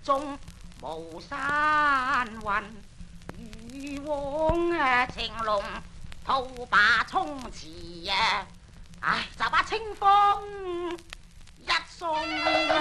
中無山雲，漁翁情濃吐把衝池啊！唉，就把清風一送。